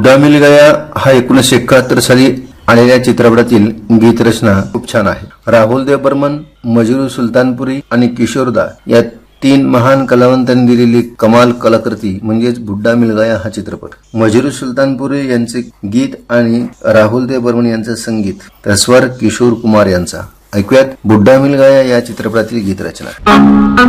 बुड्ढा मिल गया हा 1971 साली आलेल्या चित्रपटातील गीत रचना खूप छान आहे. राहुल देव बर्मन, मजरू सुलतानपुरी आणि किशोरदा या 3 महान कलावंतांनी दिलेली कमाल कलाकृती म्हणजेच बुड्ढा मिल गया हा चित्रपट. मजरू सुलतानपुरी यांचे गीत आणि राहुल देव बर्मन यांचे संगीत, तर स्वर किशोर कुमार यांचा. ऐकूयात बुड्ढा मिल गया या चित्रपटातील गीत रचना.